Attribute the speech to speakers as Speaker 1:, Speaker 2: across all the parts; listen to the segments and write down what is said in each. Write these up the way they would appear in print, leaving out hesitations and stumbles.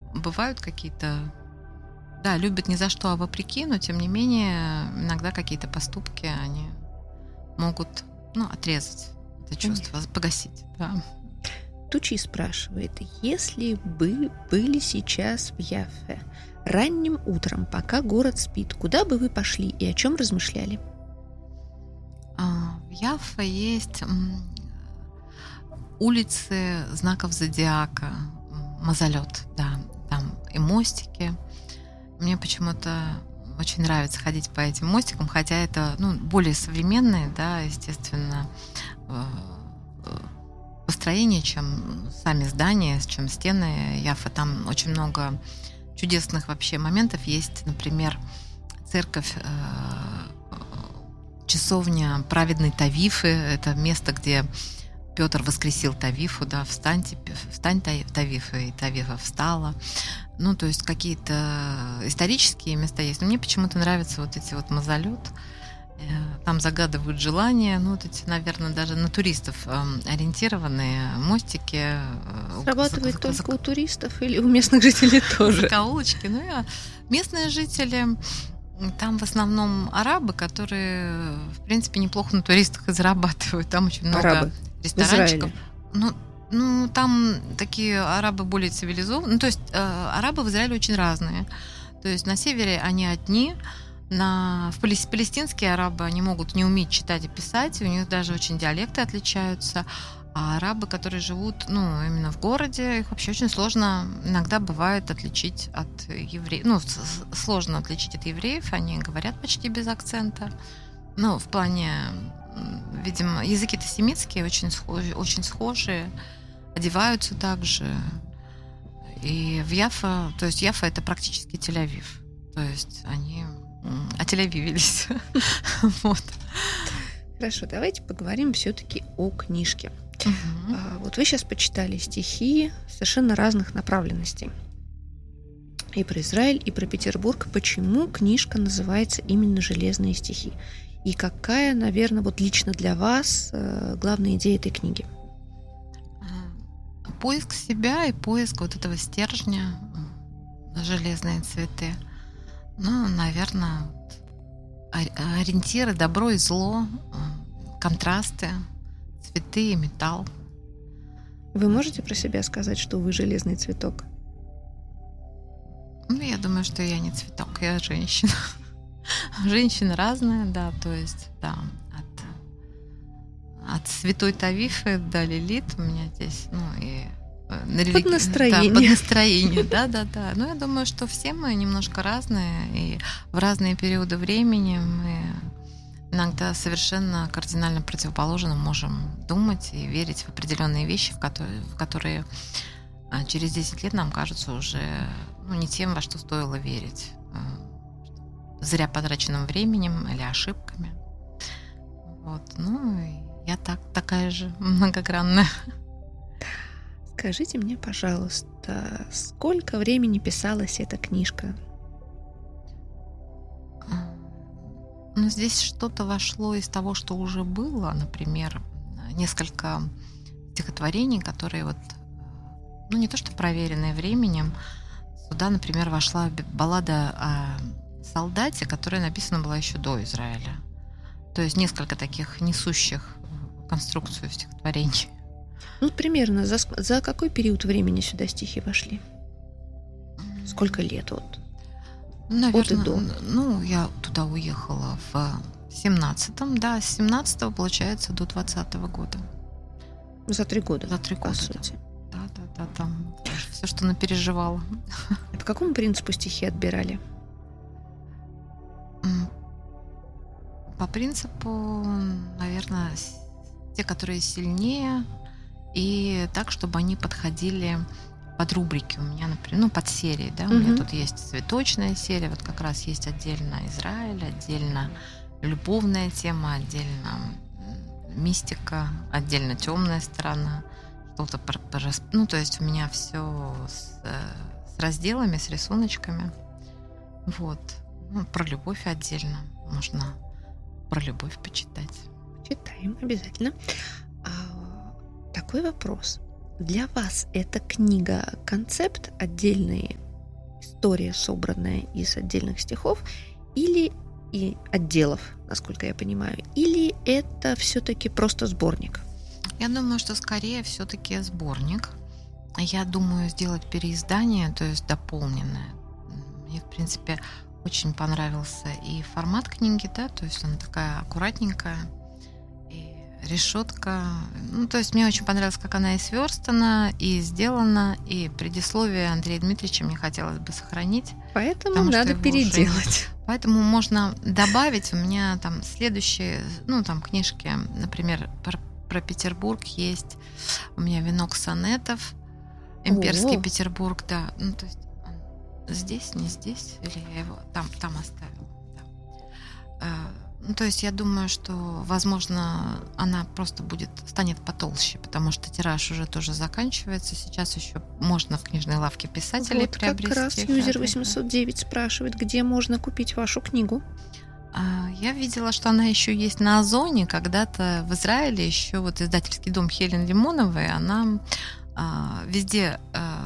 Speaker 1: бывают какие-то, да, любят не за что, а вопреки, но тем не менее иногда какие-то поступки, они могут, отрезать это чувство, погасить. Да.
Speaker 2: Тучи спрашивает, если бы были сейчас в Яффе ранним утром, пока город спит, куда бы вы пошли и о чем размышляли?
Speaker 1: В Яффе есть улицы знаков зодиака, мазолет, да, там и мостики. Мне почему-то очень нравится ходить по этим мостикам, хотя это, более современные, да, естественно, построение, чем сами здания, чем стены Яффа. Там очень много чудесных вообще моментов. Есть, например, церковь, часовня праведной Тавифы. Это место, где Петр воскресил Тавифу, да, встань, Тавифа, и Тавифа встала. То есть какие-то исторические места есть. Но мне почему-то нравятся вот эти вот мазолет. Там загадывают желания. Вот эти, наверное, даже на туристов ориентированные мостики.
Speaker 2: Срабатывает только у туристов или у местных жителей тоже?
Speaker 1: Закоулочки. Местные жители, там в основном арабы, которые, в принципе, неплохо на туристах и зарабатывают. Там очень много ресторанчиков. Там такие арабы более цивилизованные. То есть арабы в Израиле очень разные. То есть на севере они одни. Палестинские арабы, они могут не уметь читать и писать, у них даже очень диалекты отличаются. А арабы, которые живут, именно в городе, их вообще очень сложно иногда бывает отличить от евреев. Сложно отличить от евреев, они говорят почти без акцента. В плане, видимо, языки-то семитские, очень схожие, одеваются также. И в Яффа, то есть Яффа — это практически Тель-Авив. То есть они отель-авивились. Вот.
Speaker 2: Хорошо, давайте поговорим все-таки о книжке. Вот вы сейчас почитали стихи совершенно разных направленностей. И про Израиль, и про Петербург. Почему книжка называется именно «Железные стихи»? И какая, наверное, вот лично для вас главная идея этой книги?
Speaker 1: Поиск себя и поиск вот этого стержня, железные цветы. Наверное, ориентиры, добро и зло, контрасты, цветы и металл.
Speaker 2: Вы можете про себя сказать, что вы железный цветок?
Speaker 1: Я думаю, что я не цветок, я женщина. Женщина разная, да, то есть, да, от святой Тавифы до Лилит у меня здесь, и
Speaker 2: под настроение.
Speaker 1: Да, под настроение, да. Я думаю, что все мы немножко разные, и в разные периоды времени мы иногда совершенно кардинально противоположно можем думать и верить в определенные вещи, в которые через 10 лет нам кажутся уже не тем, во что стоило верить. Зря потраченным временем или ошибками. Вот. Я такая же многогранная.
Speaker 2: Скажите мне, пожалуйста, сколько времени писалась эта книжка?
Speaker 1: Здесь что-то вошло из того, что уже было. Например, несколько стихотворений, которые не то что проверенные временем. Сюда, например, вошла баллада о солдате, которая написана была еще до Израиля. То есть несколько таких несущих конструкцию стихотворений.
Speaker 2: Примерно за какой период времени сюда стихи вошли? Сколько лет
Speaker 1: Наверное,
Speaker 2: от и до?
Speaker 1: Я туда уехала в 17-м, да, с 17-го, получается, до 20-го года.
Speaker 2: За 3 года.
Speaker 1: За 3 года,
Speaker 2: по сути.
Speaker 1: Да, там все, что напереживала.
Speaker 2: А по какому принципу стихи отбирали?
Speaker 1: По принципу, наверное, те, которые сильнее, и так, чтобы они подходили под рубрики. У меня, например, под серии, да, у меня тут есть цветочная серия, вот как раз есть отдельно Израиль, отдельно любовная тема, отдельно мистика, отдельно темная сторона, что-то то есть у меня все с разделами, с рисуночками. Вот. Про любовь отдельно. Можно про любовь почитать.
Speaker 2: Читаем обязательно. Такой вопрос. Для вас эта книга концепт, отдельные история, собранная из отдельных стихов, или и отделов, насколько я понимаю, или это все-таки просто сборник?
Speaker 1: Я думаю, что скорее все-таки сборник. Я думаю сделать переиздание, то есть дополненное. Мне, в принципе, очень понравился и формат книги, да, то есть она такая аккуратненькая, и решетка. Ну, то есть мне очень понравилось, как она и сверстана, и сделана, и предисловие Андрея Дмитриевича мне хотелось бы сохранить.
Speaker 2: Поэтому надо переделать.
Speaker 1: Поэтому можно добавить. У меня там следующие, там книжки, например, про Петербург есть. У меня «Венок сонетов», «Имперский Петербург», да. Ну, то есть здесь, не здесь, или я его там оставила. Да. Ну, то есть я думаю, что, возможно, она просто станет потолще, потому что тираж уже тоже заканчивается. Сейчас еще можно в книжной лавке писателей приобрести.
Speaker 2: Как раз юзер 809 спрашивает, где можно купить вашу книгу.
Speaker 1: Я видела, что она еще есть на Озоне. Когда-то в Израиле еще издательский дом Хелен Лимоновой, она везде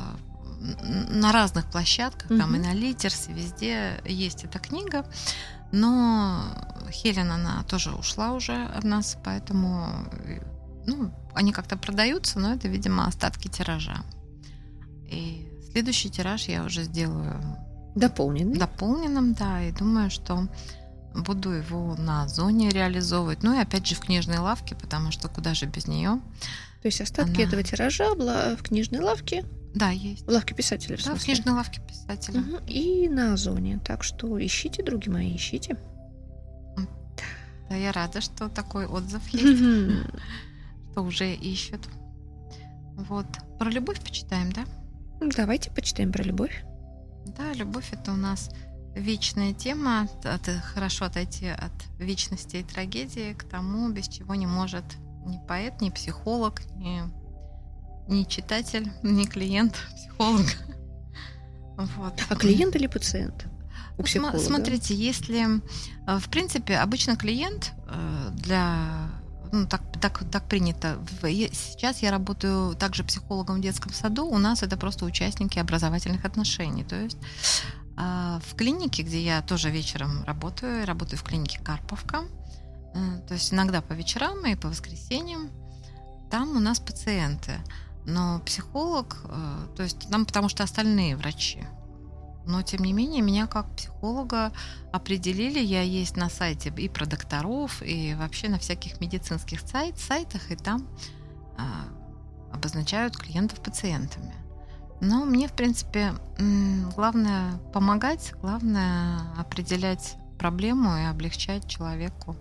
Speaker 1: на разных площадках, там и на Литерсе, везде есть эта книга. Но Хелен, она тоже ушла уже от нас, поэтому они как-то продаются, но это, видимо, остатки тиража. И следующий тираж я уже сделаю дополненным, да, и думаю, что буду его на Озоне реализовывать. Ну и опять же в книжной лавке, потому что куда же без нее.
Speaker 2: То есть остатки этого тиража в книжной лавке?
Speaker 1: Да, есть.
Speaker 2: В лавке писателя, в смысле?
Speaker 1: Да, в книжной лавке писателя.
Speaker 2: И на Озоне. Так что ищите, други мои, ищите.
Speaker 1: Да, я рада, что такой отзыв есть, что уже ищут. Про любовь почитаем, да?
Speaker 2: Давайте почитаем про любовь.
Speaker 1: Да, любовь — это у нас вечная тема. Это хорошо отойти от вечности и трагедии к тому, без чего не может ни поэт, ни психолог, ни читатель, ни клиент психолога.
Speaker 2: А клиент или пациент у психолога?
Speaker 1: Смотрите, если, в принципе, обычно клиент так принято. Сейчас я работаю также психологом в детском саду. У нас это просто участники образовательных отношений. То есть в клинике, где я тоже вечером работаю в клинике Карповка, то есть иногда по вечерам и по воскресеньям, там у нас пациенты. Но психолог, то есть там, потому что остальные врачи. Но, тем не менее, меня как психолога определили. Я есть на сайте и про докторов, и вообще на всяких медицинских сайтах, и там обозначают клиентов пациентами. Но мне, в принципе, главное помогать, главное определять проблему и облегчать человеку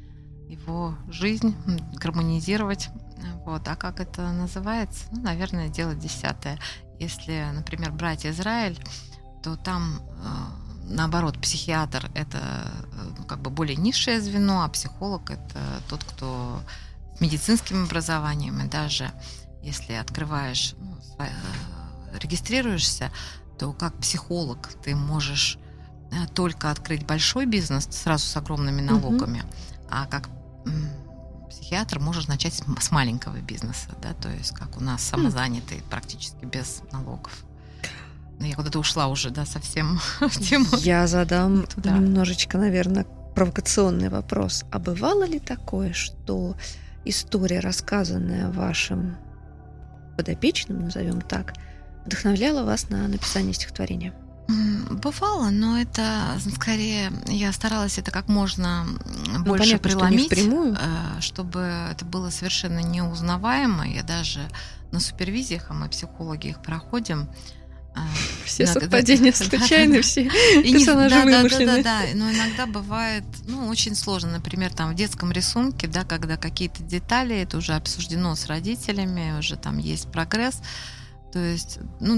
Speaker 1: его жизнь, гармонизировать. А как это называется? Наверное, дело 10-е. Если, например, брать Израиль, то там, наоборот, психиатр — это более низшее звено, а психолог — это тот, кто с медицинским образованием. И даже если открываешь, регистрируешься, то как психолог ты можешь только открыть большой бизнес сразу с огромными налогами, а как психиатр можешь начать с маленького бизнеса, да, то есть как у нас самозанятый, практически без налогов. Я куда-то ушла уже, да, совсем в тему.
Speaker 2: Я задам немножечко, наверное, провокационный вопрос. А бывало ли такое, что история, рассказанная вашим подопечным, назовем так, вдохновляла вас на написание стихотворения?
Speaker 1: Бывало, но это скорее я старалась это как можно больше преломить, чтобы это было совершенно неузнаваемо. Я даже на супервизиях, а мы психологи их проходим.
Speaker 2: Все совпадения случайны, все персонажи вымышлены.
Speaker 1: Да, но иногда бывает, очень сложно. Например, там в детском рисунке, да, когда какие-то детали, это уже обсуждено с родителями, уже там есть прогресс. То есть,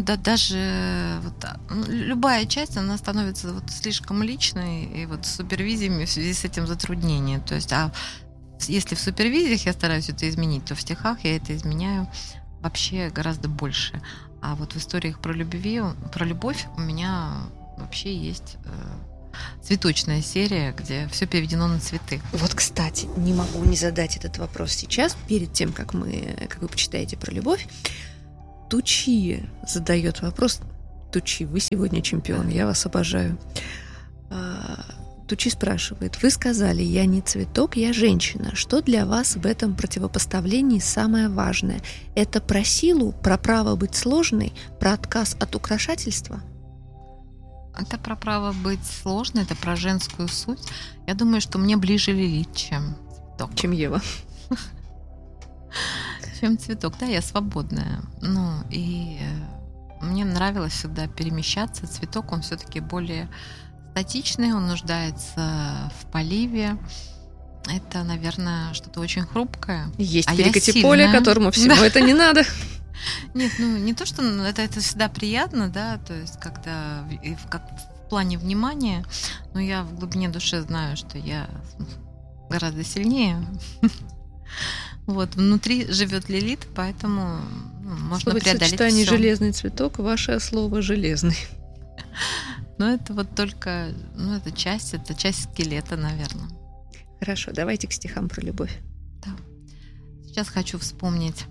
Speaker 1: даже любая часть, она становится слишком личной, и с супервизиями в связи с этим затруднение. То есть, если в супервизиях я стараюсь это изменить, то в стихах я это изменяю вообще гораздо больше. А в историях про любовь у меня вообще есть цветочная серия, где все переведено на цветы.
Speaker 2: Кстати, не могу не задать этот вопрос сейчас, перед тем, как вы почитаете про любовь. Тучи задает вопрос, Тучи, вы сегодня чемпион, я вас обожаю. Тучи спрашивает: вы сказали, я не цветок, я женщина. Что для вас в этом противопоставлении самое важное? Это про силу, про право быть сложной, про отказ от украшательства?
Speaker 1: Это про право быть сложной, это про женскую суть. Я думаю, что мне ближе Лилит, чем цветок.
Speaker 2: Чем Ева.
Speaker 1: Чем цветок. Да, я свободная. И мне нравилось всегда перемещаться. Цветок, он все-таки более статичный, он нуждается в поливе. Это, наверное, что-то очень хрупкое.
Speaker 2: Есть Перекати поле, которому всего это не надо.
Speaker 1: Нет, не то, что это всегда приятно, да, то есть когда в плане внимания, но я в глубине души знаю, что я гораздо сильнее. Вот, внутри живет Лилит, поэтому можно преодолеть
Speaker 2: сочетание
Speaker 1: всё.
Speaker 2: железный цветок, ваше слово железный.
Speaker 1: Но это вот только, это часть скелета, наверное.
Speaker 2: Хорошо, давайте к стихам про любовь.
Speaker 1: Да. Сейчас хочу вспомнить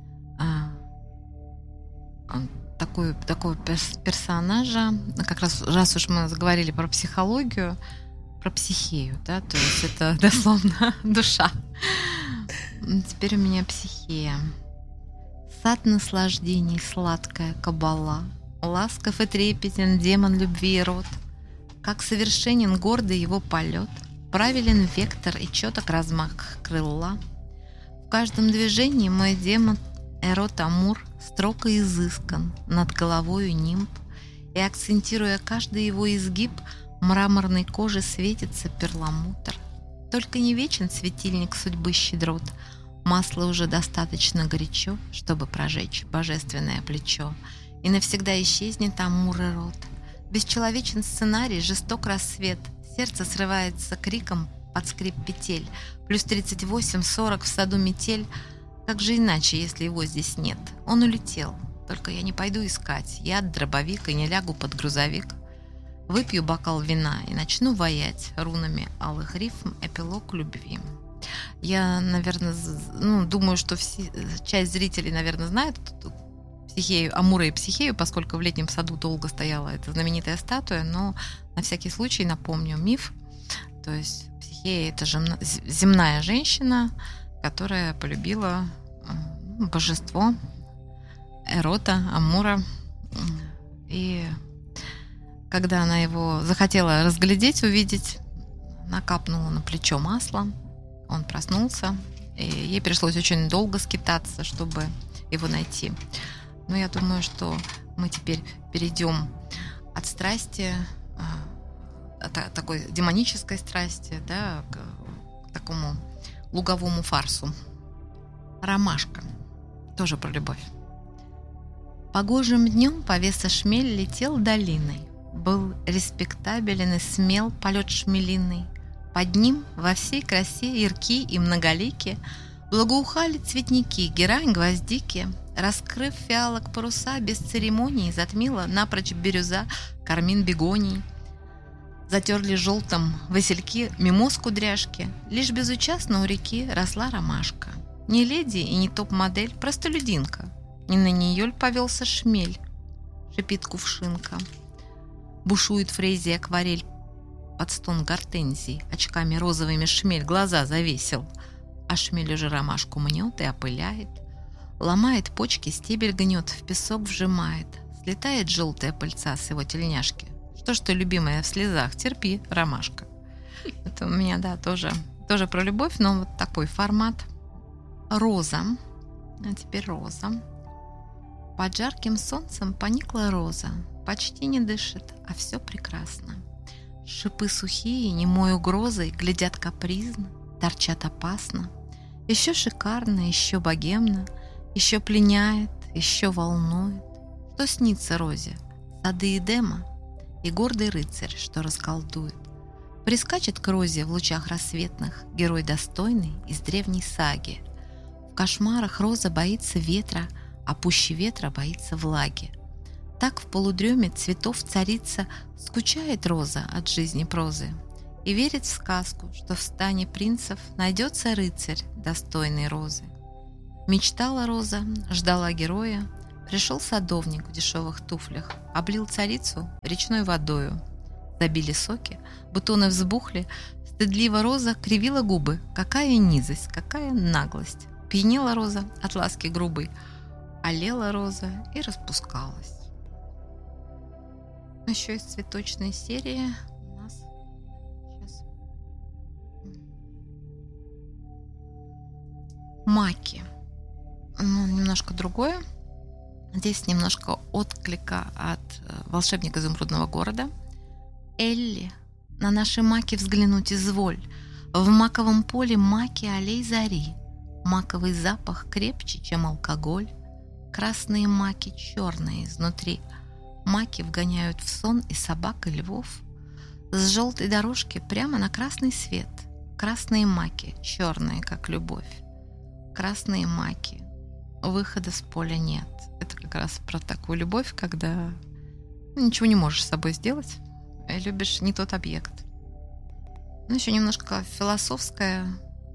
Speaker 1: такого персонажа, как раз уж мы заговорили про психологию, про психею, да, то есть это дословно душа. Теперь у меня психея. Сад наслаждений, сладкая кабала, ласков и трепетен демон любви и род. Как совершенен гордый его полет, правилен вектор и четок размах крыла. В каждом движении мой демон Эрот Амур строго изыскан, над головою нимб, и, акцентируя каждый его изгиб, мраморной кожи светится перламутр. Только не вечен светильник судьбы щедрот, масла уже достаточно горячо, чтобы прожечь божественное плечо, и навсегда исчезнет Амур и рот. Бесчеловечен сценарий, жесток рассвет, сердце срывается криком под скрип петель, плюс 38-40 в саду метель. Как же иначе, если его здесь нет? Он улетел, только я не пойду искать яд, дробовик и не лягу под грузовик. Выпью бокал вина и начну воять рунами алых рифм эпилог любви. Я, наверное, думаю, что часть зрителей, наверное, знает психею, Амура и Психею, поскольку в летнем саду долго стояла эта знаменитая статуя, но на всякий случай напомню миф. То есть Психея – это земная женщина, которая полюбила божество Эрота, Амура. И когда она его захотела разглядеть, увидеть, накапнула на плечо масло, он проснулся, и ей пришлось очень долго скитаться, чтобы его найти. Но я думаю, что мы теперь перейдем от страсти, от такой демонической страсти, да, к такому луговому фарсу. Ромашка. Тоже про любовь. Погожим днем повеса шмель летел долиной. Был респектабелен и смел полет шмелиный. Под ним во всей красе ярки и многолики благоухали цветники, герань, гвоздики. Раскрыв фиалок паруса, без церемоний затмила напрочь бирюза кармин бегоний. Затерли желтым васильки мимоз кудряшки. Лишь безучастно у реки росла ромашка. Не леди и не топ-модель, простолюдинка. Не на нее ль повелся шмель, шипит кувшинка. Бушует фрезии акварель под стон гортензий, очками розовыми шмель глаза завесил. А шмель уже ромашку мнет и опыляет. Ломает почки, стебель гнет, в песок вжимает. Слетает желтая пыльца с его тельняшки. Что ж ты, любимая, в слезах, терпи, ромашка. Это у меня, да, тоже про любовь, но вот такой формат. Роза. А теперь роза. Под жарким солнцем поникла роза. Почти не дышит, а все прекрасно. Шипы сухие, немой угрозой, глядят капризно, торчат опасно. Еще шикарно, еще богемно, еще пленяет, еще волнует. Что снится розе? Сады Эдема и гордый рыцарь, что расколдует. Прискачет к розе в лучах рассветных герой достойный из древней саги. В кошмарах роза боится ветра, а пуще ветра боится влаги. Так в полудреме цветов царица скучает роза от жизни прозы и верит в сказку, что в стане принцев найдется рыцарь, достойный розы. Мечтала роза, ждала героя, Пришел садовник в дешевых туфлях, облил царицу речной водою. Забили соки, бутоны взбухли, стыдливо роза кривила губы. Какая низость, какая наглость! Пьянела роза от ласки грубой, олела роза и распускалась. Еще из цветочной серии у нас сейчас маки. Немножко другое. Здесь немножко отклика от «Волшебника изумрудного города». Элли, на наши маки взглянуть изволь. В маковом поле маки аллей зари. Маковый запах крепче, чем алкоголь. Красные маки черные изнутри. Маки вгоняют в сон и собак, и львов. С желтой дорожки прямо на красный свет. Красные маки, черные, как любовь. Красные маки. Выхода с поля нет. Это как раз про такую любовь, когда ничего не можешь с собой сделать. Любишь не тот объект. Ну, еще немножко философское.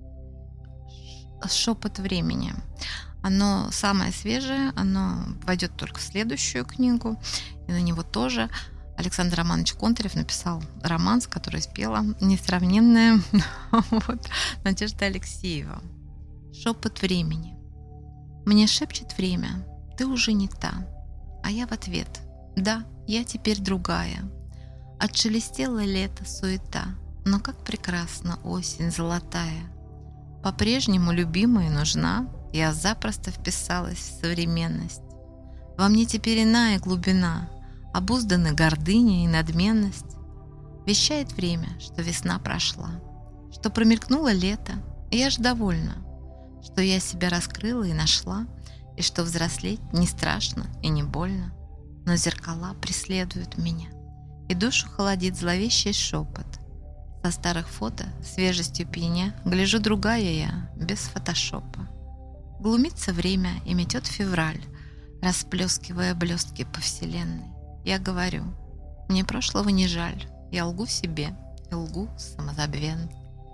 Speaker 1: «Шепот времени». Оно самое свежее, оно войдет только в следующую книгу, и на него тоже Александр Романович Контарев написал романс, который спела несравненная Надежда Алексеева. «Шепот времени». Мне шепчет время: ты уже не та. А я в ответ: да, я теперь другая. Отшелестело лето, суета, но как прекрасна осень золотая. По-прежнему любимая нужна, я запросто вписалась в современность. Во мне теперь иная глубина, обузданы гордыня и надменность. Вещает время, что весна прошла, что промелькнуло лето, и я ж довольна, что я себя раскрыла и нашла, и что взрослеть не страшно и не больно, но зеркала преследуют меня, и душу холодит зловещий шепот. Со старых фото, свежестью пьяня, гляжу другая я, без фотошопа. Глумится время и метет февраль, расплескивая блестки по вселенной. Я говорю: мне прошлого не жаль, я лгу себе и лгу самозабвенно.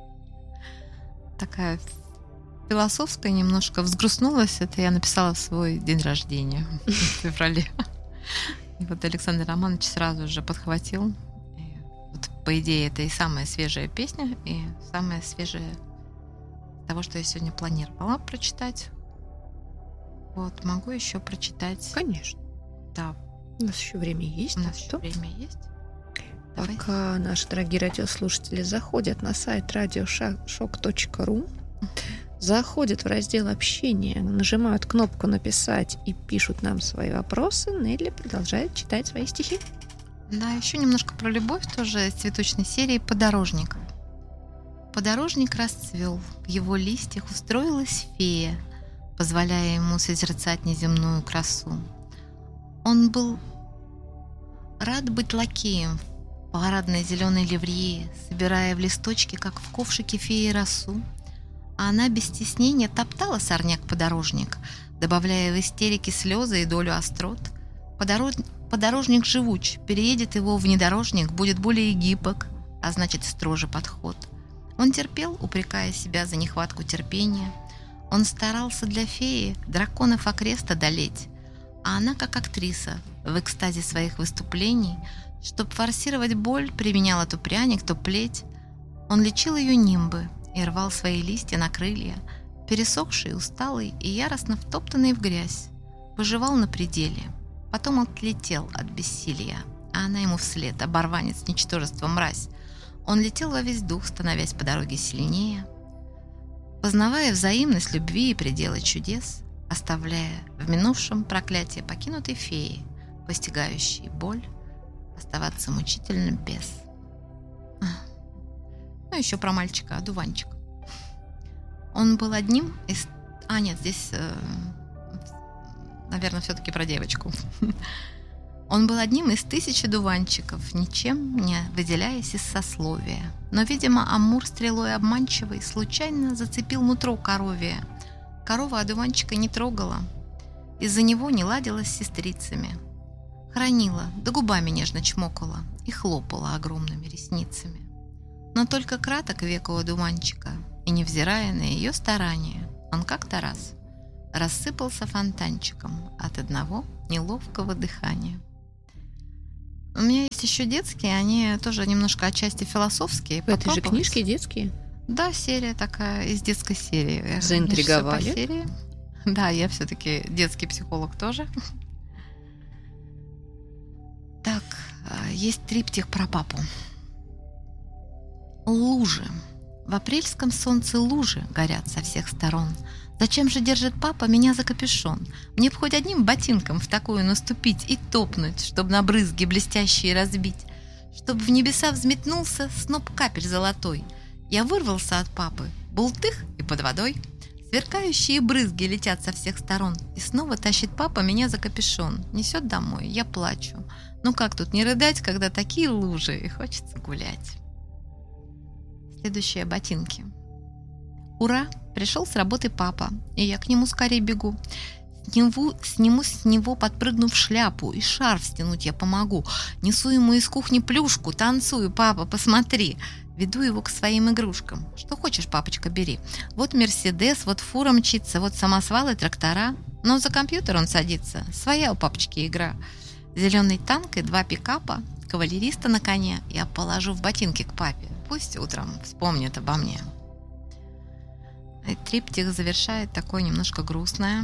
Speaker 1: Такая философская, немножко взгрустнулась. Это я написала в свой день рождения в феврале. И вот Александр Романович сразу же подхватил. И вот, по идее, это и самая свежая песня, и самая свежая того, что я сегодня планировала прочитать. Вот, могу еще прочитать.
Speaker 2: Конечно.
Speaker 1: Да.
Speaker 2: У нас еще время есть.
Speaker 1: У нас еще время есть.
Speaker 2: Пока наши дорогие радиослушатели заходят на сайт radioshok.ru, заходят в раздел общения, нажимают кнопку «Написать» и пишут нам свои вопросы, Нелли продолжает читать свои стихи.
Speaker 1: Да, еще немножко про любовь, тоже из цветочной серии «Подорожник». Подорожник расцвел, в его листьях устроилась фея, позволяя ему созерцать неземную красу. Он был рад быть лакеем в парадной зеленой ливрее, собирая в листочки, как в ковшике феи, росу. А она без стеснения топтала сорняк-подорожник, добавляя в истерике слезы и долю острот. Подорожник живуч, переедет его внедорожник, будет более гибок, а значит строже подход. Он терпел, упрекая себя за нехватку терпения. Он старался для феи драконов окрест одолеть, а она, как актриса, в экстазе своих выступлений, чтоб форсировать боль, применяла то пряник, то плеть. Он лечил ее нимбы и рвал свои листья на крылья, пересохший, усталый и яростно втоптанный в грязь. Выживал на пределе, потом отлетел от бессилия, а она ему вслед: оборванец, ничтожество, мразь. Он летел во весь дух, становясь по дороге сильнее, познавая взаимность любви и пределы чудес, оставляя в минувшем проклятие покинутой феи, постигающей боль, оставаться мучительно без. Ну, еще про мальчика, одуванчик. Он был одним из... нет, здесь, наверное, все-таки про девочку. Он был одним из 1000 одуванчиков, ничем не выделяясь из сословия. Но, видимо, Амур стрелой обманчивой случайно зацепил нутро коровье. Корова одуванчика не трогала. Из-за него не ладила с сестрицами. Хранила, да губами нежно чмокала и хлопала огромными ресницами. Но только краток век у одуванчика, и, невзирая на ее старания, он как-то раз рассыпался фонтанчиком от одного неловкого дыхания. У меня есть еще детские, они тоже немножко отчасти философские.
Speaker 2: В этой же книжке детские?
Speaker 1: Да, серия такая, из детской серии.
Speaker 2: Заинтриговали.
Speaker 1: Серии. Да, я все-таки детский психолог тоже. Так, есть триптих про папу. Лужи. В апрельском солнце лужи горят со всех сторон. Зачем же держит папа меня за капюшон? Мне б хоть одним ботинком в такую наступить и топнуть, чтобы на брызги блестящие разбить, чтобы в небеса взметнулся сноп капель золотой. Я вырвался от папы, бултых и под водой. Сверкающие брызги летят со всех сторон, и снова тащит папа меня за капюшон. Несет домой, я плачу. Ну как тут не рыдать, когда такие лужи, и хочется гулять. Следующие ботинки. Ура! Пришел с работы папа, и я к нему скорее бегу. Сниму с него, подпрыгнув, шляпу, и шарф стянуть я помогу. Несу ему из кухни плюшку, танцую, папа, посмотри. Веду его к своим игрушкам. Что хочешь, папочка, бери. Вот Мерседес, вот фура мчится, вот самосвалы, трактора. Но за компьютер он садится. Своя у папочки игра. Зеленый танк и 2 пикапа, кавалериста на коне я положу в ботинки к папе. Пусть утром вспомнит обо мне. И триптих завершает такое немножко грустное.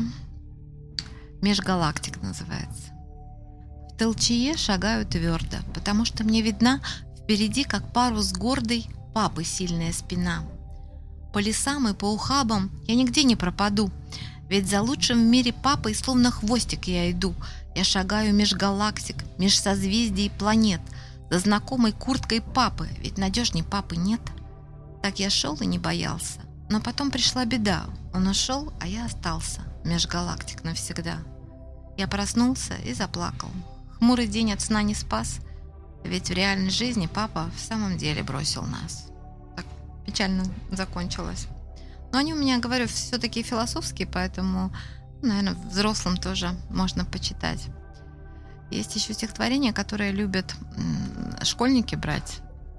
Speaker 1: Межгалактик называется. В толчее шагаю твердо, потому что мне видна впереди, как парус гордый, папы сильная спина. По лесам и по ухабам я нигде не пропаду, ведь за лучшим в мире папой словно хвостик я иду. Я шагаю меж галактик, меж созвездий и планет, за знакомой курткой папы, ведь надежней папы нет. Так я шел и не боялся. Но потом пришла беда. Он ушел, а я остался меж галактик навсегда. Я проснулся и заплакал. Хмурый день от сна не спас, ведь в реальной жизни папа в самом деле бросил нас. Так печально закончилось. Но они у меня, говорю, все-таки философские, поэтому, наверное, взрослым тоже можно почитать. Есть еще стихотворения, которые любят школьники брать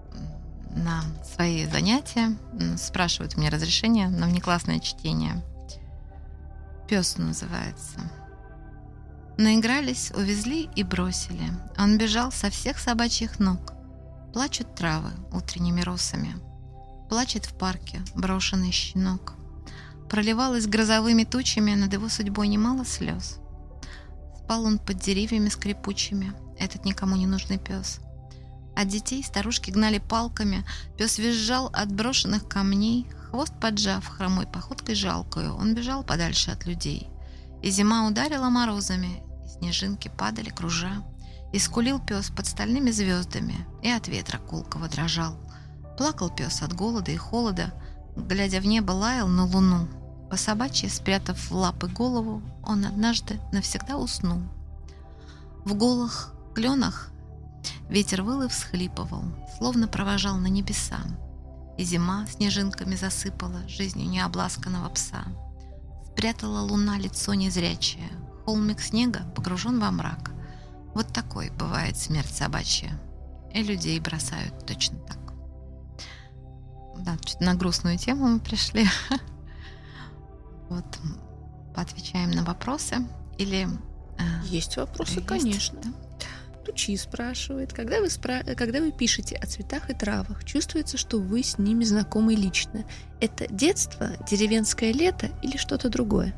Speaker 1: на свои занятия, спрашивают у меня разрешение на внеклассное чтение. «Пес» называется. Наигрались, увезли и бросили. Он бежал со всех собачьих ног. Плачут травы утренними росами. Плачет в парке брошенный щенок. Проливалось грозовыми тучами над его судьбой немало слез. Спал он под деревьями скрипучими, этот никому не нужный пес. От детей старушки гнали палками, пес визжал от брошенных камней, хвост поджав, хромой походкой жалкою, он бежал подальше от людей. И зима ударила морозами, и снежинки падали кружа, и скулил пес под стальными звездами, и от ветра колкого дрожал. Плакал пес от голода и холода, глядя в небо, лаял на луну. По собачьи, спрятав в лапы голову, он однажды навсегда уснул. В голых кленах ветер выл и всхлипывал, словно провожал на небеса. И зима снежинками засыпала жизнью необласканного пса. Спрятала луна лицо незрячее, холмик снега погружен во мрак. Вот такой бывает смерть собачья. И людей бросают точно так. Да, на грустную тему мы пришли. Вот, поотвечаем на вопросы. Или
Speaker 2: есть вопросы,
Speaker 1: есть,
Speaker 2: конечно.
Speaker 1: Да?
Speaker 2: Тучи спрашивает, когда вы пишете о цветах и травах, чувствуется, что вы с ними знакомы лично. Это детство, деревенское лето или что-то другое?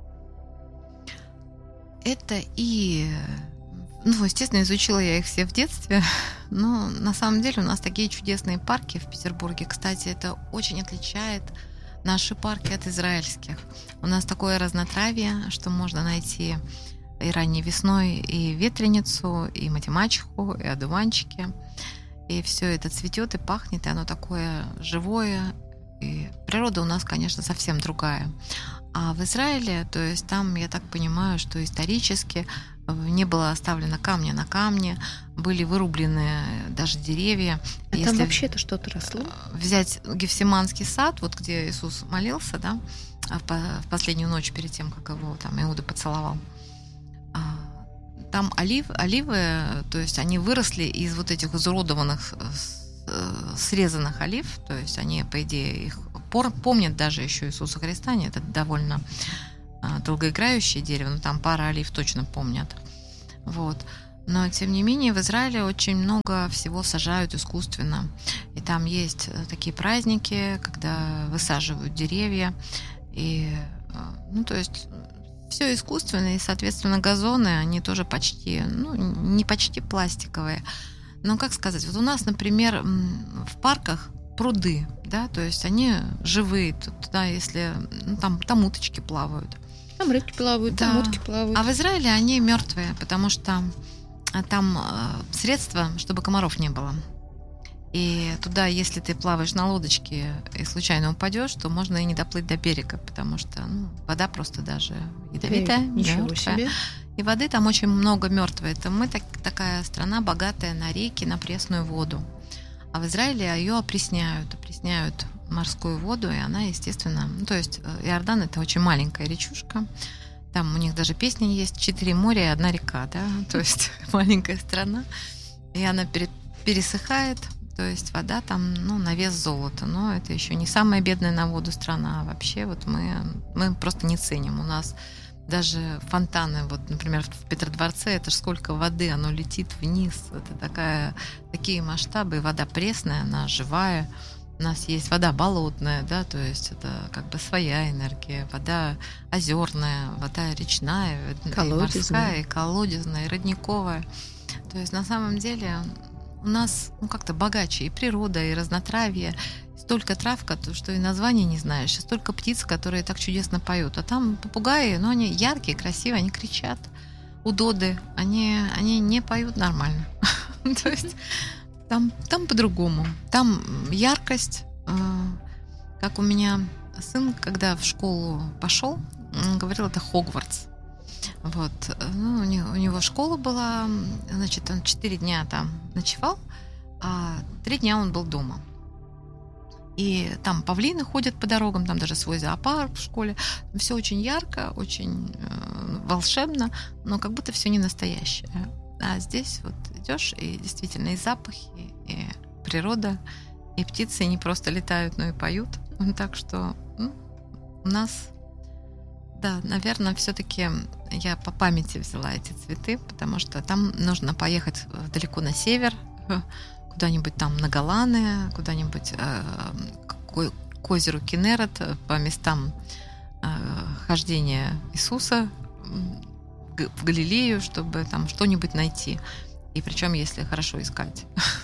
Speaker 1: Это и... Ну, естественно, изучила я их все в детстве, но на самом деле у нас такие чудесные парки в Петербурге. Кстати, это очень отличает наши парки от израильских. У нас такое разнотравье, что можно найти и ранней весной и ветреницу, и математику, и одуванчики. И все это цветет и пахнет, и оно такое живое. И природа у нас, конечно, совсем другая. А в Израиле, то есть там, я так понимаю, что исторически не было оставлено камня на камне, были вырублены даже деревья.
Speaker 2: А там вообще-то что-то росло? Взять
Speaker 1: Гефсиманский сад, вот где Иисус молился, да, в последнюю ночь перед тем, как его там Иуда поцеловал. Там оливы, то есть они выросли из вот этих изуродованных, срезанных олив, то есть они, по идее, их помнят даже еще Иисуса Христа, это довольно долгоиграющее дерево, ну, там пара олив точно помнят. Вот. Но, тем не менее, в Израиле очень много всего сажают искусственно. И там есть такие праздники, когда высаживают деревья. И, ну, то есть все искусственное, и, соответственно, газоны, они тоже почти, ну, не почти пластиковые. Но, как сказать, вот у нас, например, в парках пруды, да, то есть они живые, туда, если, ну, там уточки плавают.
Speaker 2: Там рыбки плавают,
Speaker 1: да.
Speaker 2: Там утки плавают.
Speaker 1: А в Израиле они мертвые, потому что там средства, чтобы комаров не было. И туда, если ты плаваешь на лодочке и случайно упадешь, то можно и не доплыть до берега, потому что вода просто даже ядовитая,
Speaker 2: ничего себе.
Speaker 1: И воды там очень много мертвой. Это мы такая страна богатая на реки, на пресную воду. А в Израиле ее опресняют морскую воду, и она, естественно... Ну, то есть Иордан — это очень маленькая речушка. Там у них даже песня есть: 4 моря и 1 река, да? То есть маленькая страна. И она пересыхает. То есть вода там, на вес золота. Но это еще не самая бедная на воду страна. Вообще вот мы просто не ценим. У нас даже фонтаны, вот, например, в Петродворце, это ж сколько воды, оно летит вниз. Это такие масштабы. Вода пресная, она живая. У нас есть вода болотная, да, то есть это как бы своя энергия. Вода озерная, вода речная, и морская, и колодезная, и родниковая. То есть на самом деле у нас как-то богаче и природа, и разнотравье, столько трав, что и названия не знаешь, и столько птиц, которые так чудесно поют. А там попугаи, они яркие, красивые, они кричат. Удоды, они не поют нормально. То есть там по-другому. Там яркость. Как у меня сын, когда в школу пошел, говорил, это Хогвартс. Вот. У него школа была, значит, он 4 дня там ночевал, а 3 дня он был дома. И там павлины ходят по дорогам, там даже свой зоопарк в школе. Все очень ярко, очень волшебно, но как будто все не настоящее. А здесь вот идешь, и действительно и запахи, и природа, и птицы не просто летают, но и поют. Так что у нас, да, наверное, все-таки я по памяти взяла эти цветы, потому что там нужно поехать далеко на север, куда-нибудь там на Голаны, куда-нибудь к озеру Кинерет, по местам хождения Иисуса в Галилею, чтобы там что-нибудь найти. И причем, если хорошо искать.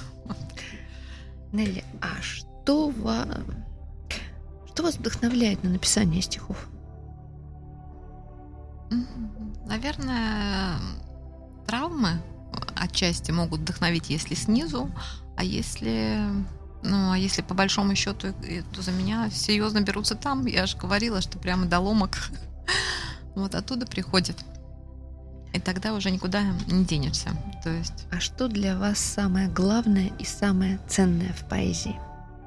Speaker 2: Нелли, а что вас вдохновляет на написание стихов?
Speaker 1: Наверное, травмы отчасти могут вдохновить, если снизу, а если по большому счету, то за меня серьезно берутся там. Я же говорила, что прямо до ломок. Вот оттуда приходит. И тогда уже никуда не денешься. То есть...
Speaker 2: А что для вас самое главное и самое ценное в поэзии?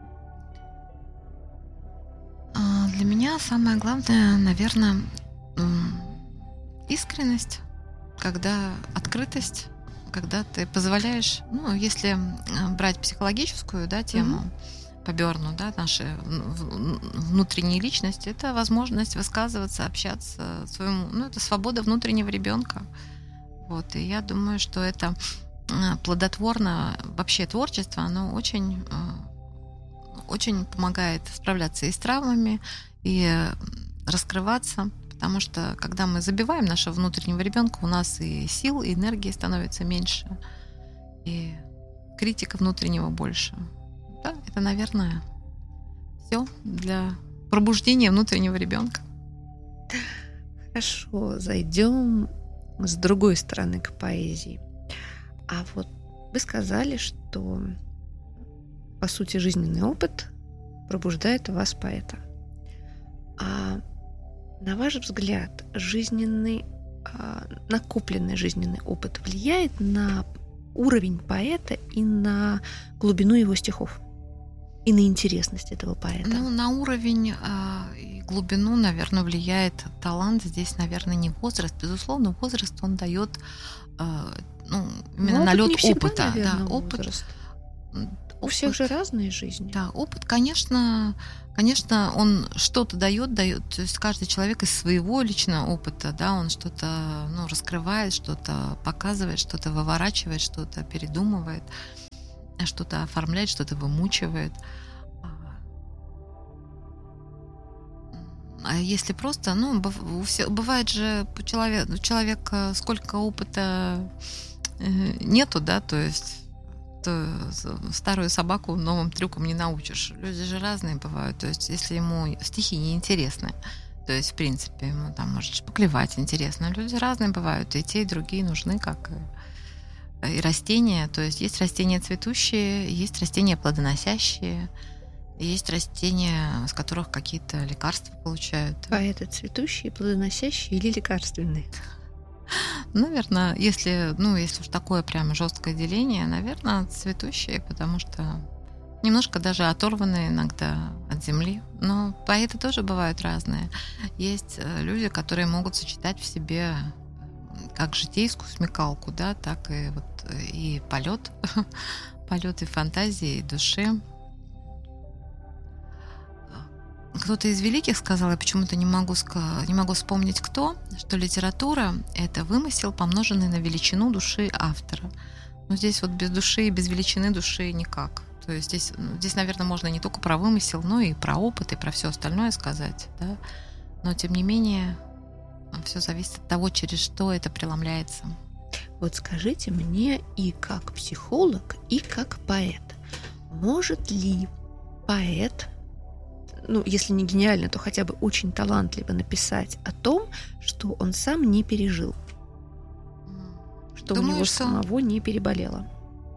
Speaker 1: Для меня самое главное, наверное, искренность, открытость, когда ты позволяешь, если брать психологическую, да, тему по Бёрну, да, наши внутренние личности, это возможность высказываться, общаться это свобода внутреннего ребенка. Вот, и я думаю, что это плодотворно, вообще творчество, оно очень, очень помогает справляться и с травмами, и раскрываться. Потому что, когда мы забиваем нашего внутреннего ребенка, у нас и сил, и энергии становится меньше, и критика внутреннего больше. Да, это, наверное, все для пробуждения внутреннего ребенка.
Speaker 2: Хорошо, зайдем с другой стороны к поэзии. А вот вы сказали, что, по сути, жизненный опыт пробуждает в вас поэта. А на ваш взгляд, накопленный жизненный опыт влияет на уровень поэта и на глубину его стихов? И на интересность этого поэта?
Speaker 1: На уровень и глубину, наверное, влияет талант. Здесь, наверное, не возраст. Безусловно, возраст, он дает именно налет опыта.
Speaker 2: Наверное,
Speaker 1: да,
Speaker 2: У всех же разные жизни.
Speaker 1: Да, опыт, конечно, он что-то дает, то есть каждый человек из своего личного опыта, да, он что-то, раскрывает, что-то показывает, что-то выворачивает, что-то передумывает, что-то оформляет, что-то вымучивает. А если просто, бывает же человек сколько опыта нету, да, то есть старую собаку новым трюкам не научишь. Люди же разные бывают. То есть, если ему стихи неинтересны, то есть, в принципе, ему там может шпаклевать интересно. Люди разные бывают. И те, и другие нужны, как и растения. То есть растения цветущие, есть растения плодоносящие, есть растения, с которых какие-то лекарства получают.
Speaker 2: А это цветущие, плодоносящие или лекарственные?
Speaker 1: Наверное, если уж такое прям жесткое деление, наверное, цветущие, потому что немножко даже оторванные иногда от земли. Но поэты тоже бывают разные. Есть люди, которые могут сочетать в себе как житейскую смекалку, да, так и и полет и фантазии, и души. Кто-то из великих сказал, я почему-то не могу вспомнить кто, что литература — это вымысел, помноженный на величину души автора. Но здесь без души и без величины души никак. То есть здесь, наверное, можно не только про вымысел, но и про опыт, и про все остальное сказать. Да? Но, тем не менее, все зависит от того, через что это преломляется.
Speaker 2: Вот скажите мне и как психолог, и как поэт, может ли поэт, если не гениально, то хотя бы очень талантливо написать о том, что он сам не пережил, что у него самого не переболело?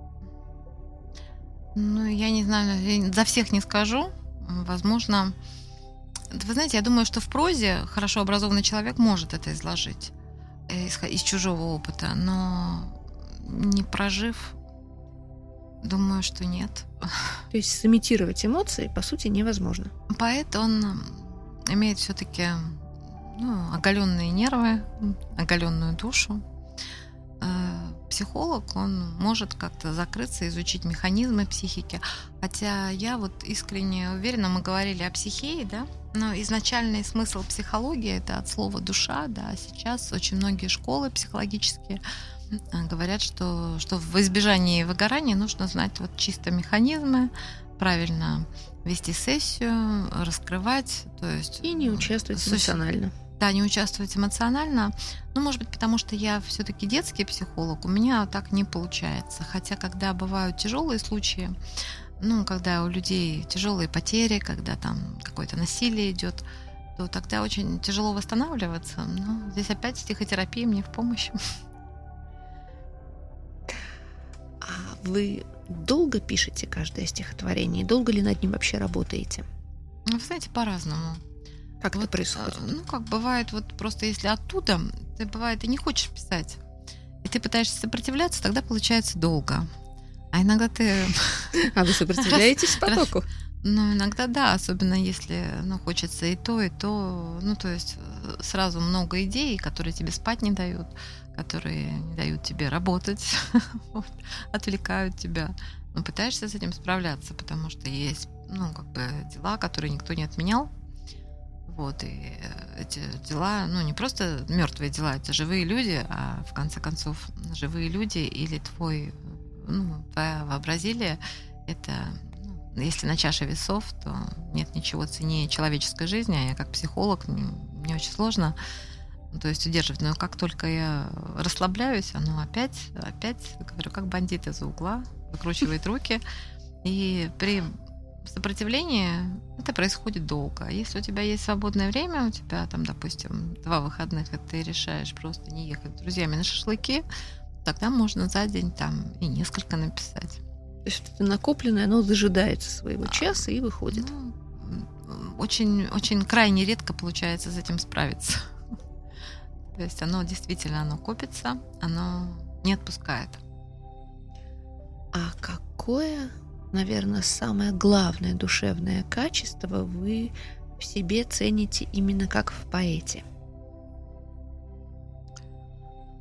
Speaker 1: Я не знаю, за всех не скажу. Возможно, вы знаете, я думаю, что в прозе хорошо образованный человек может это изложить из чужого опыта, но не прожив, думаю, что нет.
Speaker 2: То есть сымитировать эмоции, по сути, невозможно.
Speaker 1: Поэт, он имеет все-таки оголенные нервы, оголенную душу. Психолог, он может как-то закрыться, изучить механизмы психики. Хотя я искренне уверена, мы говорили о психее, да, но изначальный смысл психологии — это от слова «душа», да, сейчас очень многие школы психологические говорят, что в избежании выгорания нужно знать чисто механизмы, правильно вести сессию, раскрывать, то есть...
Speaker 2: И не участвовать эмоционально.
Speaker 1: Да, не участвовать эмоционально. Может быть, потому что я все-таки детский психолог, у меня так не получается. Хотя, когда бывают тяжелые случаи, когда у людей тяжелые потери, когда там какое-то насилие идет, то тогда очень тяжело восстанавливаться. Но здесь опять психотерапия мне в помощь.
Speaker 2: А вы долго пишете каждое стихотворение? Долго ли над ним вообще работаете?
Speaker 1: Вы знаете, по-разному.
Speaker 2: Как это происходит?
Speaker 1: Как бывает, просто если оттуда, ты бывает и не хочешь писать, и ты пытаешься сопротивляться, тогда получается долго. А иногда ты...
Speaker 2: А вы сопротивляетесь потоку?
Speaker 1: Иногда да, особенно если хочется и то, то есть сразу много идей, которые тебе спать не дают, которые не дают тебе работать, отвлекают тебя. Но пытаешься с этим справляться, потому что есть, дела, которые никто не отменял. И эти дела, не просто мертвые дела, это живые люди, а в конце концов живые люди или твое вообразие, это, если на чаше весов, то нет ничего ценнее человеческой жизни, а я как психолог, мне очень сложно, то есть удерживать. Но как только я расслабляюсь, оно опять, говорю, как бандит из-за угла, выкручивает руки, и при сопротивление это происходит долго. Если у тебя есть свободное время, у тебя там, допустим, 2 выходных, и ты решаешь просто не ехать с друзьями на шашлыки, тогда можно за день там и несколько написать.
Speaker 2: То есть это накопленное, оно дожидается своего часа и выходит.
Speaker 1: Очень, очень крайне редко получается с этим справиться. То есть оно действительно копится, оно не отпускает.
Speaker 2: А какое, наверное, самое главное душевное качество вы в себе цените именно как в поэте?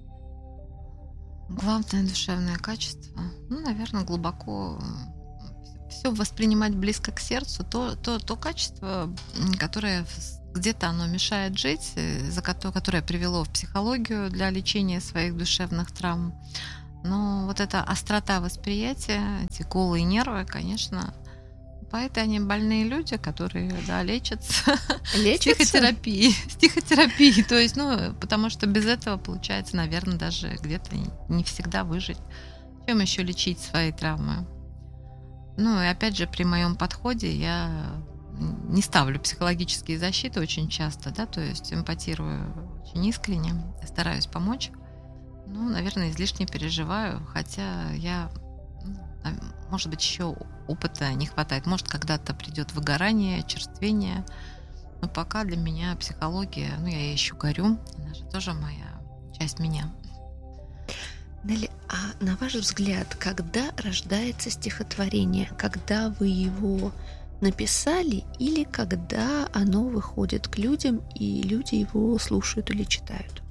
Speaker 1: Главное душевное качество, наверное, глубоко все воспринимать близко к сердцу, то качество, которое где-то оно мешает жить, которое привело в психологию для лечения своих душевных травм. Но вот эта острота восприятия, эти голые нервы, конечно, поэты, они больные люди, которые, да, лечатся. Стихотерапией. То есть, потому что без этого получается, наверное, даже где-то не всегда выжить. Чем еще лечить свои травмы? И опять же, при моем подходе я не ставлю психологические защиты очень часто, да, то есть эмпатирую очень искренне, стараюсь помочь. Наверное, излишне переживаю, хотя я, может быть, еще опыта не хватает. Может, когда-то придет выгорание, очерствение. Но пока для меня психология, я ей еще горю, она же тоже часть меня.
Speaker 2: Нелли, а на ваш взгляд, когда рождается стихотворение? Когда вы его написали или когда оно выходит к людям, и люди его слушают или читают?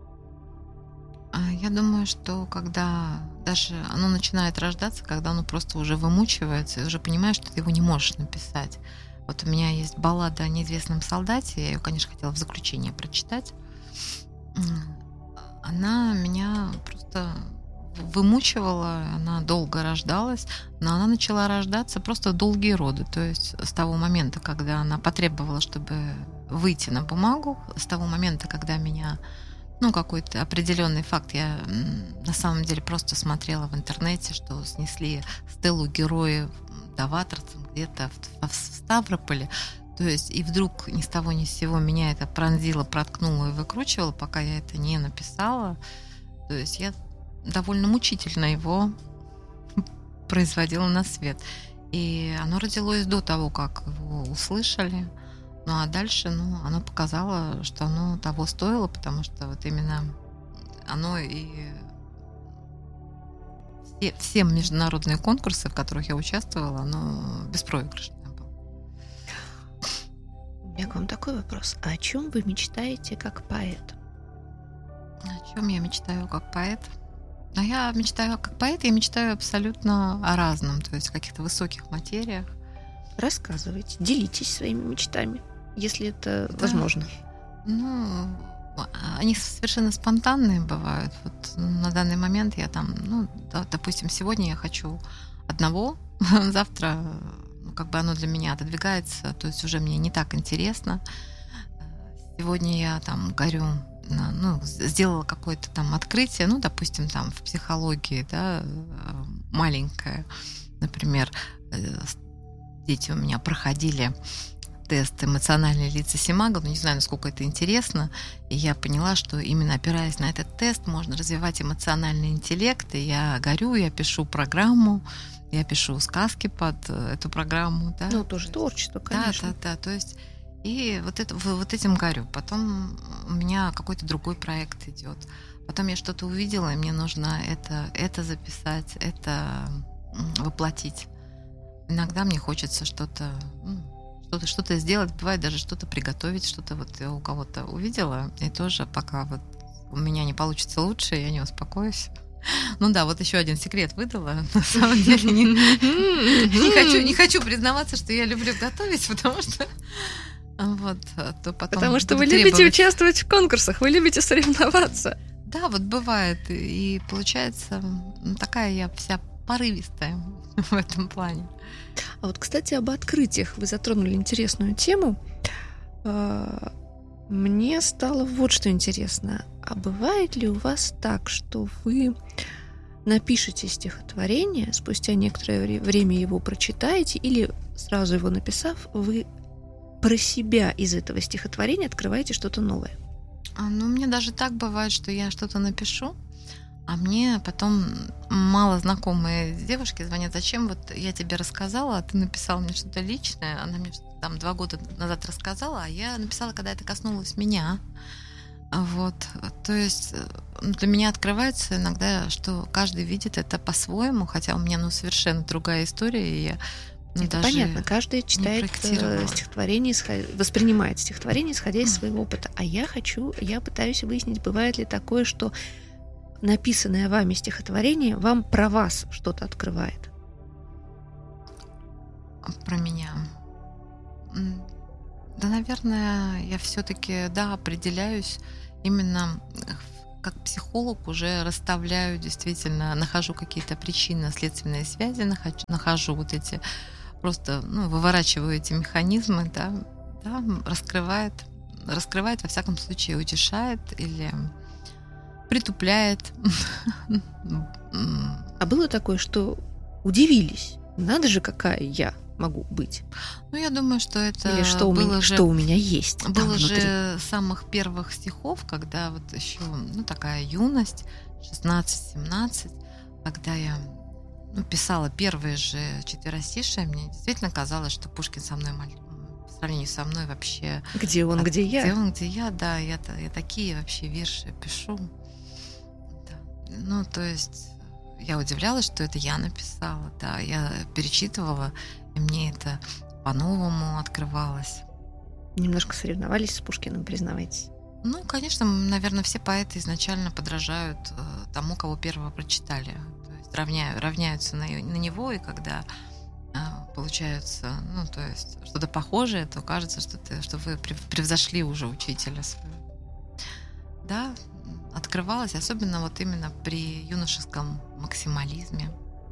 Speaker 1: Я думаю, что когда даже оно начинает рождаться, когда оно просто уже вымучивается, и уже понимаешь, что ты его не можешь написать. Вот у меня есть баллада о неизвестном солдате, я ее, конечно, хотела в заключение прочитать. Она меня просто вымучивала, она долго рождалась, но она начала рождаться просто в долгие роды. То есть с того момента, когда она потребовала, чтобы выйти на бумагу, с того момента, когда меня какой-то определенный факт. Я на самом деле просто смотрела в интернете, что снесли стелу героев даваторцам где-то в Ставрополе. То есть и вдруг ни с того ни с сего меня это пронзило, проткнуло и выкручивало, пока я это не написала. То есть я довольно мучительно его производила на свет. И оно родилось до того, как его услышали. А дальше, оно показало, что оно того стоило, потому что вот именно оно и все международные конкурсы, в которых я участвовала, оно беспроигрышное было.
Speaker 2: У меня к вам такой вопрос. А о чем вы мечтаете как поэт?
Speaker 1: О чем я мечтаю как поэт? Я мечтаю как поэт, я мечтаю абсолютно о разном, то есть в каких-то высоких материях.
Speaker 2: Рассказывайте, делитесь своими мечтами, если это возможно.
Speaker 1: Они совершенно спонтанные бывают. Вот на данный момент я допустим, сегодня я хочу одного, завтра оно для меня отодвигается, то есть уже мне не так интересно. Сегодня я горю, сделала какое-то открытие, допустим, в психологии, да, маленькое, например, дети у меня проходили тест «Эмоциональные лица Симаго», не знаю, насколько это интересно, и я поняла, что именно опираясь на этот тест можно развивать эмоциональный интеллект, и я горю, я пишу программу, я пишу сказки под эту программу. Да?
Speaker 2: Тоже творчество, конечно.
Speaker 1: Да, то есть и вот этим горю. Потом у меня какой-то другой проект идет. Потом я что-то увидела, и мне нужно это записать, это воплотить. Иногда мне хочется что-то сделать, бывает даже что-то приготовить, что-то я у кого-то увидела, и тоже пока у меня не получится лучше, я не успокоюсь. Еще один секрет выдала. На самом деле не хочу признаваться, что я люблю готовить, потому что
Speaker 2: потому что вы любите участвовать в конкурсах, вы любите соревноваться.
Speaker 1: Да, бывает, и получается такая я вся порывистая в этом плане.
Speaker 2: А кстати, об открытиях вы затронули интересную тему. Мне стало вот что интересно. А бывает ли у вас так, что вы напишете стихотворение, спустя некоторое время его прочитаете, или сразу его написав, вы про себя из этого стихотворения открываете что-то новое?
Speaker 1: Мне даже так бывает, что я что-то напишу, а мне потом мало знакомые девушки звонят: зачем я тебе рассказала, а ты написала мне что-то личное. Она мне 2 года назад рассказала, а я написала, когда это коснулось меня. То есть для меня открывается иногда, что каждый видит это по-своему, хотя у меня совершенно другая история, и я
Speaker 2: это понятно, каждый читает стихотворение, воспринимает стихотворение, исходя из своего опыта. А я пытаюсь выяснить, бывает ли такое, что написанное вами стихотворение вам про вас что-то открывает?
Speaker 1: Про меня. Да, наверное, я все-таки, да, определяюсь именно как психолог, уже расставляю, действительно, нахожу какие-то причинно-следственные связи, нахожу вот эти, просто, выворачиваю эти механизмы, да, раскрывает, во всяком случае, утешает или притупляет.
Speaker 2: А было такое, что удивились? Надо же, какая я могу быть.
Speaker 1: Я думаю, что это
Speaker 2: или что у меня есть.
Speaker 1: Было же с самых первых стихов, когда вот еще такая юность, 16-17, когда я писала первые же четверостишие, мне действительно казалось, что Пушкин со мной по сравнению со мной вообще...
Speaker 2: Где он, где я?
Speaker 1: Где он, где я, да. Я такие вообще вирши пишу. Да. То есть я удивлялась, что это я написала, да. Я перечитывала, и мне это по-новому открывалось.
Speaker 2: Немножко соревновались с Пушкиным, признавайтесь?
Speaker 1: Конечно, наверное, все поэты изначально подражают тому, кого первого прочитали. То есть равняются на него, и когда получается, то есть что-то похожее, то кажется, что вы превзошли уже учителя своего. Да, открывалось, особенно вот именно при юношеском максимализме.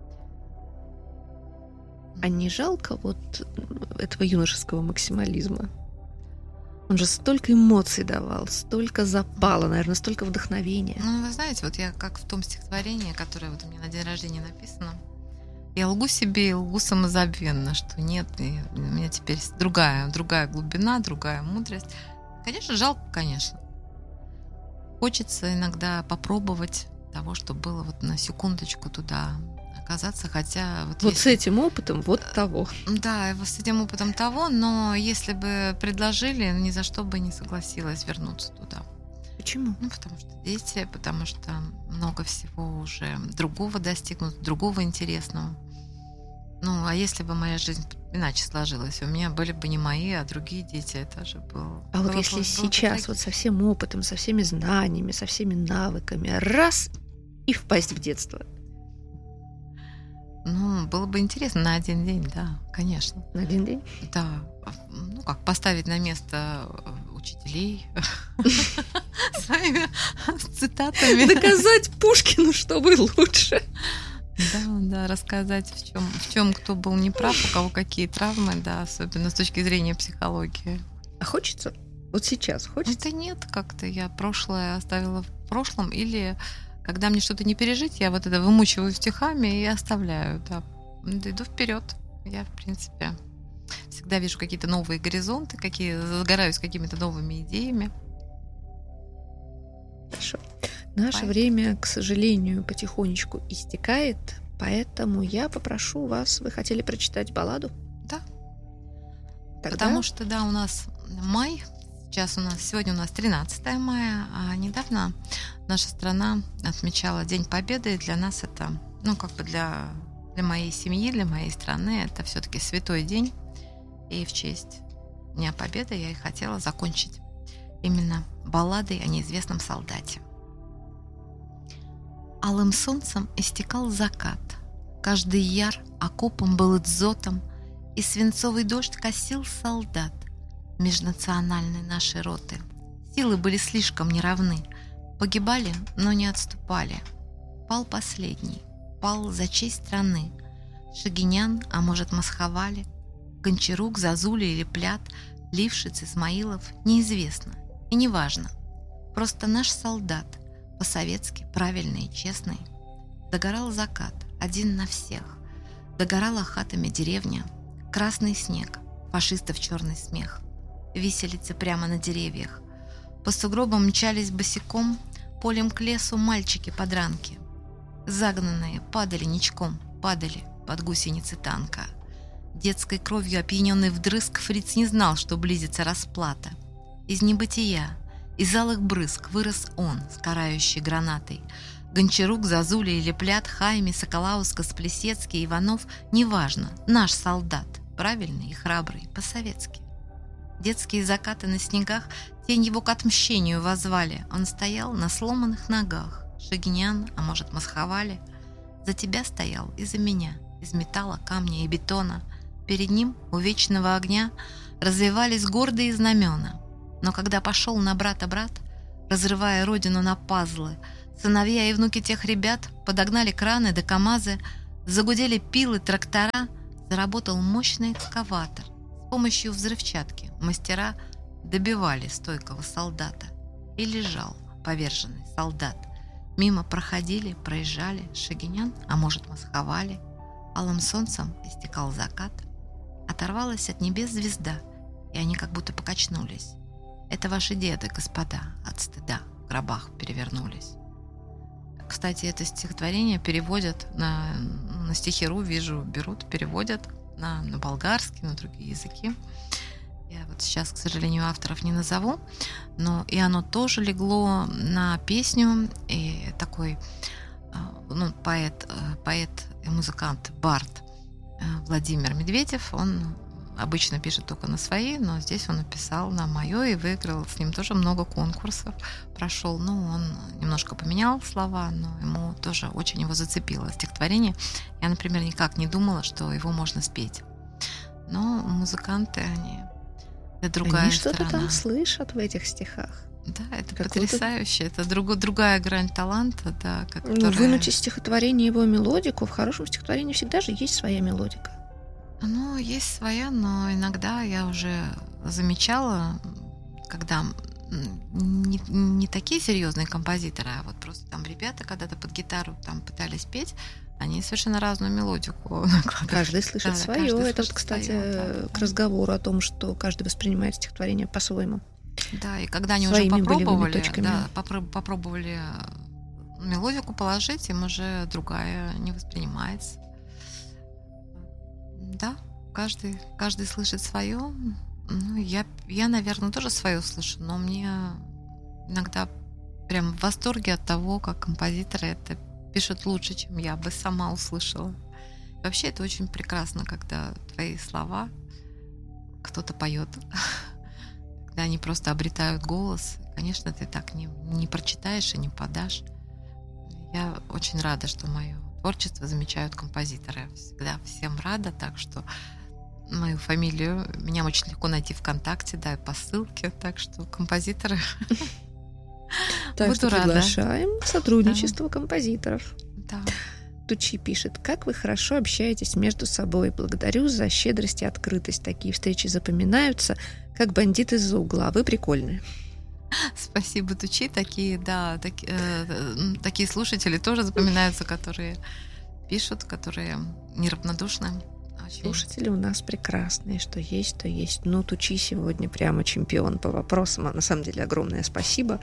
Speaker 2: А не жалко вот этого юношеского максимализма? Он же столько эмоций давал, столько запала, наверное, столько вдохновения.
Speaker 1: Вы знаете, вот я как в том стихотворении, которое вот у меня на день рождения написано, я лгу себе и лгу самозабвенно, что нет, у меня теперь другая глубина, другая мудрость. Конечно, жалко, конечно. Хочется иногда попробовать того, что было вот на секундочку туда оказаться, хотя...
Speaker 2: Вот с этим опытом вот того.
Speaker 1: Да, с этим опытом того, но если бы предложили, ни за что бы не согласилась вернуться туда.
Speaker 2: Почему?
Speaker 1: Потому что дети, потому что много всего уже другого достигнут, другого интересного. А если бы моя жизнь иначе сложилась, у меня были бы не мои, а другие дети, это же было...
Speaker 2: А вот если сейчас вот со всем опытом, со всеми знаниями, со всеми навыками, раз и впасть в детство?
Speaker 1: Было бы интересно на один день, да, конечно.
Speaker 2: На один день?
Speaker 1: Да. Как поставить на место учителей своими цитатами.
Speaker 2: Доказать Пушкину, что вы лучше.
Speaker 1: Да, рассказать, в чем кто был неправ, у кого какие травмы, да, особенно с точки зрения психологии.
Speaker 2: А хочется? Вот сейчас хочется?
Speaker 1: Да нет, как-то я прошлое оставила в прошлом, или когда мне что-то не пережить, я вот это вымучиваю стихами и оставляю, да. Иду вперед. Я, в принципе, всегда вижу какие-то новые горизонты, загораюсь какими-то новыми идеями.
Speaker 2: Хорошо. Наше время, к сожалению, потихонечку истекает, поэтому я попрошу вас, вы хотели прочитать балладу?
Speaker 1: Да.
Speaker 2: Тогда...
Speaker 1: Потому что, да, у нас май, сегодня у нас 13 мая, а недавно наша страна отмечала День Победы, и для нас это, для моей семьи, для моей страны, это все-таки святой день, и в честь Дня Победы я и хотела закончить именно балладой о неизвестном солдате. Алым солнцем истекал закат, каждый яр окопом был дзотом, и свинцовый дождь косил солдат межнациональной нашей роты. Силы были слишком неравны, погибали, но не отступали. Пал последний, пал за честь страны. Шагинян, а может Мосховали, Гончарук, Зазуля или Плят, Лившиц, Измаилов, неизвестно и неважно. Просто наш солдат, по-советски правильный и честный. Догорал закат, один на всех. Догорала хатами деревня, красный снег, фашистов черный смех. Виселицы прямо на деревьях. По сугробам мчались босиком, полем к лесу мальчики-подранки. Загнанные падали ничком, падали под гусеницы танка. Детской кровью опьяненный вдрызг, фриц не знал, что близится расплата. Из небытия, из алых брызг вырос он с карающей гранатой. Гончарук, Зазуля или Плят, Хайми, Соколаускас, Плесецкий, Иванов, неважно, наш солдат, правильный и храбрый, по-советски. Детские закаты на снегах тень его к отмщению возвали. Он стоял на сломанных ногах. Шагинян, а может Мосховали, за тебя стоял и за меня, из металла, камня и бетона. Перед ним у вечного огня развивались гордые знамена. Но когда пошел на брата брат, разрывая родину на пазлы, сыновья и внуки тех ребят подогнали краны да КамАЗы, загудели пилы, трактора, заработал мощный экскаватор. С помощью взрывчатки мастера добивали стойкого солдата. И лежал поверженный солдат. Мимо проходили, проезжали Шагинян, а может, масховали. Алым солнцем истекал закат. Оторвалась от небес звезда, и они как будто покачнулись. Это ваши деды, господа, от стыда в гробах перевернулись. Кстати, это стихотворение переводят на стихи.ру, вижу, берут, переводят на болгарский, на другие языки. Я вот сейчас, к сожалению, авторов не назову, но и оно тоже легло на песню. И такой поэт и музыкант, бард Владимир Медведев, он обычно пишет только на свои, но здесь он написал на мое и выиграл. С ним тоже много конкурсов прошел. Он немножко поменял слова, но ему тоже очень его зацепило стихотворение. Я, например, никак не думала, что его можно спеть. Но музыканты, это другая сторона.
Speaker 2: Они что-то там слышат в этих стихах.
Speaker 1: Да, это потрясающе. Это другая грань таланта, да,
Speaker 2: вынуть из стихотворения его мелодику. В хорошем стихотворении всегда же есть своя мелодика.
Speaker 1: Есть своя, но иногда я уже замечала, когда не такие серьезные композиторы, а вот просто там ребята когда-то под гитару там пытались петь, они совершенно разную мелодику накладывают.
Speaker 2: Каждый слышит свое. Это, кстати, к разговору о том, что каждый воспринимает стихотворение по-своему.
Speaker 1: Да, и когда они уже попробовали мелодику положить, им уже другая не воспринимается. Да, каждый слышит свое. Я, наверное, тоже свое слышу, но мне иногда прям в восторге от того, как композиторы это пишут лучше, чем я бы сама услышала. Вообще это очень прекрасно, когда твои слова кто-то поет, когда они просто обретают голос. Конечно, ты так не прочитаешь и не подашь. Я очень рада, что мое творчество замечают композиторы. Я всегда всем рада, так что мою фамилию меня очень легко найти ВКонтакте, да, по ссылке, так что композиторы.
Speaker 2: Так что приглашаем к сотрудничеству композиторов.
Speaker 1: Да.
Speaker 2: Тучи пишет: как вы хорошо общаетесь между собой. Благодарю за щедрость и открытость. Такие встречи запоминаются, как бандит из-за угла. Вы прикольные.
Speaker 1: Спасибо, Тучи. Такие слушатели тоже запоминаются, которые пишут, которые неравнодушны.
Speaker 2: Слушатели у нас прекрасные, что есть, то есть. Тучи сегодня прямо чемпион по вопросам. А на самом деле огромное спасибо.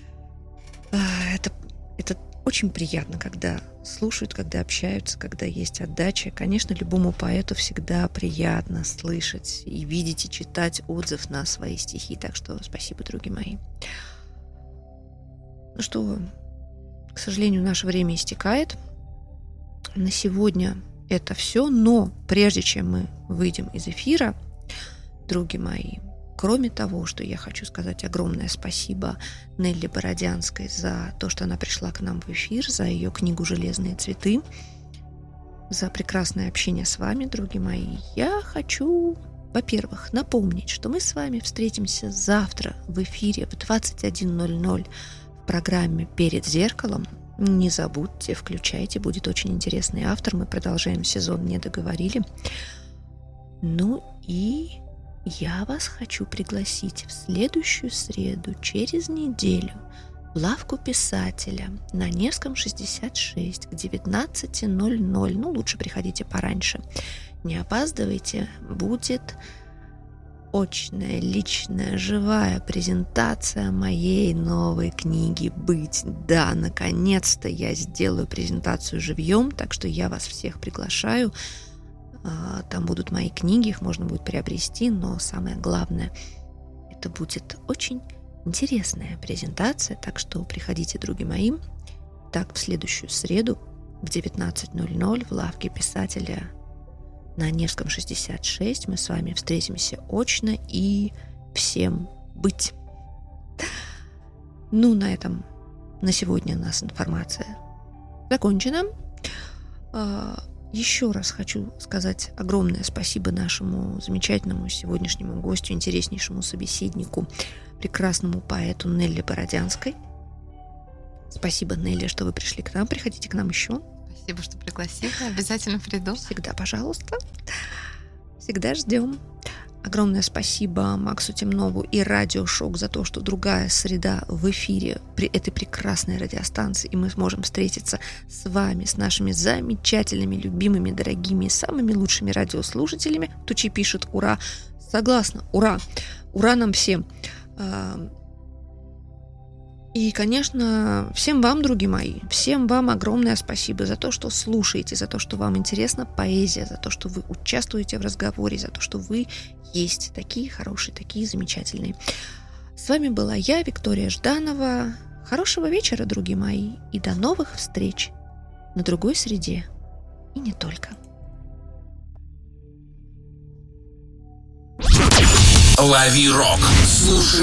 Speaker 2: Это очень приятно, когда слушают, когда общаются, когда есть отдача. Конечно, любому поэту всегда приятно слышать и видеть, и читать отзыв на свои стихи. Так что спасибо, други мои. Ну что, к сожалению, наше время истекает. На сегодня это все. Но прежде чем мы выйдем из эфира, други мои, кроме того, что я хочу сказать огромное спасибо Нелли Бородянской за то, что она пришла к нам в эфир, за ее книгу «Железные цветы», за прекрасное общение с вами, други мои. Я хочу, во-первых, напомнить, что мы с вами встретимся завтра в эфире в 21:00 в программе «Перед зеркалом». Не забудьте, включайте, будет очень интересный автор. Мы продолжаем сезон «Не договорили». И я вас хочу пригласить в следующую среду, через неделю, в лавку писателя на Невском 66 к 19:00. Лучше приходите пораньше. Не опаздывайте. Будет очная, личная, живая презентация моей новой книги «Быть». Да, наконец-то я сделаю презентацию живьем, так что я вас всех приглашаю. Там будут мои книги, их можно будет приобрести, но самое главное, это будет очень интересная презентация, так что приходите, други мои. Так, в следующую среду в 19:00 в лавке писателя на Невском 66 мы с вами встретимся очно, и всем быть. На этом на сегодня у нас информация закончена. еще раз хочу сказать огромное спасибо нашему замечательному сегодняшнему гостю, интереснейшему собеседнику, прекрасному поэту Нелли Бородянской. Спасибо, Нелли, что вы пришли к нам. Приходите к нам еще.
Speaker 1: Спасибо, что пригласили. Обязательно приду.
Speaker 2: Всегда, пожалуйста. Всегда ждем. Огромное спасибо Максу Темнову и Радио Шок за то, что другая среда в эфире при этой прекрасной радиостанции, и мы сможем встретиться с вами, с нашими замечательными, любимыми, дорогими, самыми лучшими радиослушателями. Тучи пишет «Ура!». Согласна, ура! Ура нам всем! И, конечно, всем вам, друзья мои, всем вам огромное спасибо за то, что слушаете, за то, что вам интересна поэзия, за то, что вы участвуете в разговоре, за то, что вы есть такие хорошие, такие замечательные. С вами была я, Виктория Жданова. Хорошего вечера, друзья мои, и до новых встреч на другой среде. И не только.
Speaker 3: Лови рок. Слушай